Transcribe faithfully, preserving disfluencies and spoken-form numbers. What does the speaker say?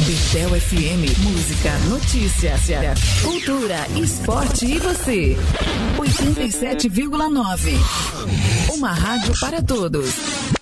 Betel F M, música, notícia, cultura, esporte e você. oitenta e sete vírgula nove. Uma rádio para todos.